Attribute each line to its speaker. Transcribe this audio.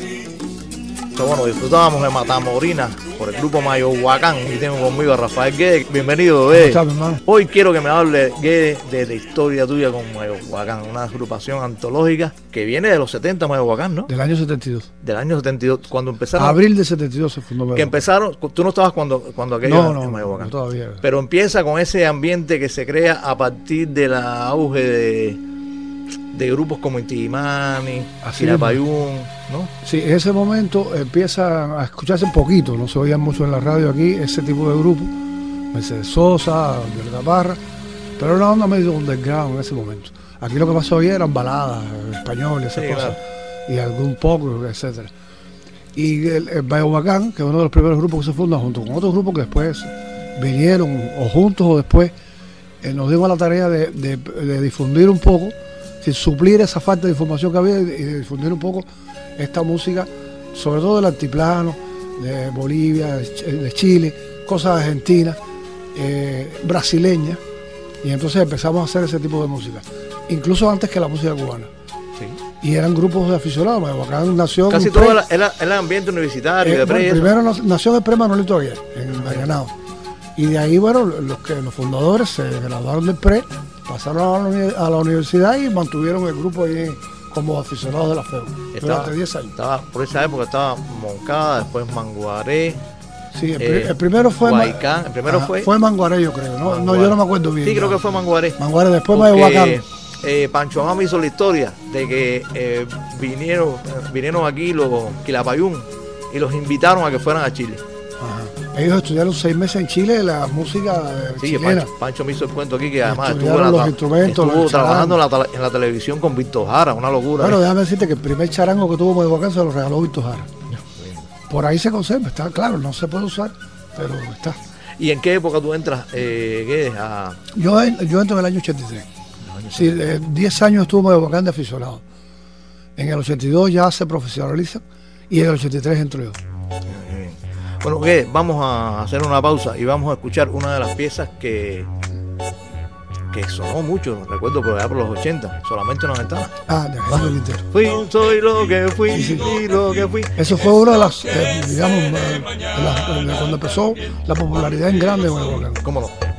Speaker 1: Entonces, bueno, disfrutábamos de Matamorina por el grupo Mayohuacán y tengo conmigo a Rafael Guedes. Bienvenido, Guedes.
Speaker 2: ¿Cómo estás, mi hermano?
Speaker 1: Hoy quiero que me hable, Guedes, de la historia tuya con Mayohuacán, una agrupación antológica que viene de los 70, Mayohuacán, ¿no?
Speaker 2: Del año 72.
Speaker 1: Del año 72, cuando empezaron.
Speaker 2: Abril de 72 se fundó Mayohuacán.
Speaker 1: Que empezaron, tú no estabas cuando aquello en Mayohuacán.
Speaker 2: No, todavía.
Speaker 1: Pero empieza con ese ambiente que se crea a partir del auge de grupos como Inti Illimani, Quilapayún, ¿no?
Speaker 2: Sí, en ese momento empieza a escucharse un poquito, no se oían mucho en la radio aquí, ese tipo de grupos, Mercedes Sosa, Violeta Parra, pero era una onda medio underground en ese momento. Aquí lo que más se oía eran baladas, españoles, esas cosas, claro, y algún poco, etcétera. Y el Mayohuacán, que es uno de los primeros grupos que se funda junto con otros grupos que después vinieron, o juntos o después, nos dimos la tarea de difundir un poco, sin suplir esa falta de información que había, y de difundir un poco esta música, sobre todo del altiplano, de Bolivia, de Chile, cosas argentinas, brasileñas, y entonces empezamos a hacer ese tipo de música, incluso antes que la música cubana. Sí. Y eran grupos de aficionados. Mayohuacán nació
Speaker 1: casi todo el ambiente universitario, de pre.
Speaker 2: Primero nació en el pre Manolito Aguirre, en Marianao. Y de ahí, bueno, los fundadores se graduaron del pre, pasaron a la universidad y mantuvieron el grupo ahí como aficionados de la FEU durante 10 años.
Speaker 1: Por esa época estaba Moncada, después Manguaré.
Speaker 2: Sí, el primero fue
Speaker 1: Guaycán, el primero
Speaker 2: fue Manguaré, yo creo, ¿no? Yo no me acuerdo bien.
Speaker 1: Sí, creo que fue Manguaré.
Speaker 2: Manguaré, después Mayohuacán.
Speaker 1: Pancho Amama hizo la historia de que vinieron aquí los Quilapayún y los invitaron a que fueran a Chile.
Speaker 2: Ajá. Ellos estudiaron 6 meses en Chile la música chilena.
Speaker 1: Pancho me hizo el cuento aquí que además
Speaker 2: estuvo
Speaker 1: trabajando en la televisión con Víctor Jara, una locura.
Speaker 2: Bueno, déjame decirte que el primer charango que tuvo Mayohuacán se lo regaló Víctor Jara. Por ahí se conserva, está claro, no se puede usar, pero está.
Speaker 1: ¿Y en qué época tú entras, Guedes?
Speaker 2: Yo entro en el año 83. Sí, 10 años estuvo Mayohuacán de aficionado. En el 82 ya se profesionaliza y en el 83 entro yo.
Speaker 1: Bueno, Guedes, vamos a hacer una pausa y vamos a escuchar una de las piezas que sonó mucho, recuerdo por allá por los 80, solamente una ventana.
Speaker 2: De Alejandro Quintero.
Speaker 1: Soy lo que fui, sí. Y lo que fui.
Speaker 2: Eso fue una de las, digamos, cuando empezó la popularidad en grande de Mayohuacán.
Speaker 1: ¿Cómo no?